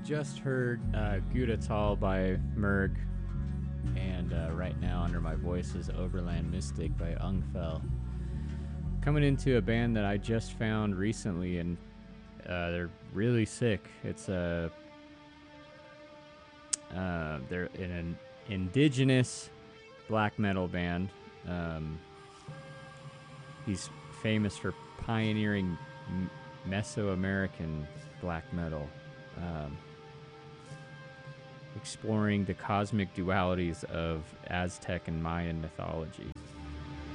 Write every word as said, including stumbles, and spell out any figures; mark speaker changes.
Speaker 1: just heard uh, Gudatal by Merg, and uh, right now under my voice is Overland Mystic by Ungfell. Coming into a band that I just found recently, and uh, they're really sick. It's a uh, they're in an indigenous black metal band. Um, he's famous for pioneering m- Mesoamerican black metal. Um, exploring the cosmic dualities of Aztec and Mayan mythologies.